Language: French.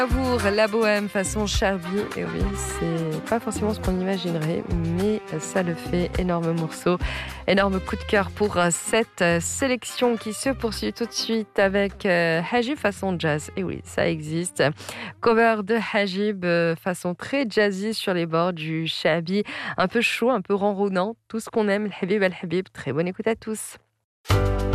Bravoure, la bohème façon Charby. Et oui, c'est pas forcément ce qu'on imaginerait, mais ça le fait. Énorme morceau, énorme coup de cœur pour cette sélection qui se poursuit tout de suite avec Hajib façon jazz. Et oui, ça existe. Cover de Hajib façon très jazzy sur les bords du Charby. Un peu chaud, un peu ronronnant. Tout ce qu'on aime, le Habib al-Habib. Très bonne écoute à tous.